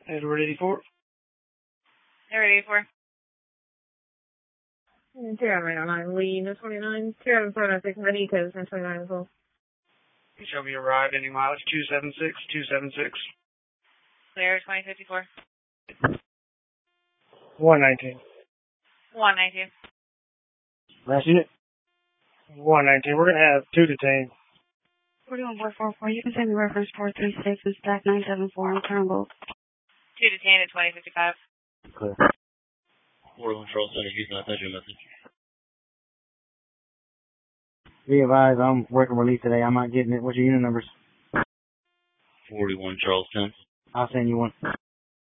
Edward 84. Edward 84. Sierra 909, Lee, no 29, Sierra 796, ready, code 1029 as well. Shall be arrived, ending mileage 276. Clear 2054. 119. 192. Last unit? 119. We're going to have 2 detained. 41444, you can send me reference 436 and stack 974 on Turnbull. 2 detained at 2055. Clear. 41 Charles Center, Houston, I sent you a message. Be advised, I'm working release today. I'm not getting it. What's your unit numbers? 41 Charles 10. I'll send you one.